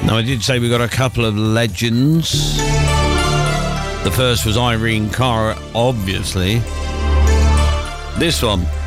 Now, I did say we got a couple of legends. The first was Irene Cara, obviously. This one.